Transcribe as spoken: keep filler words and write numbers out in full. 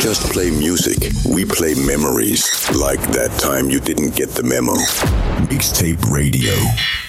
just play music. We play memories. Like that time you didn't get the memo. Mixtape Radio.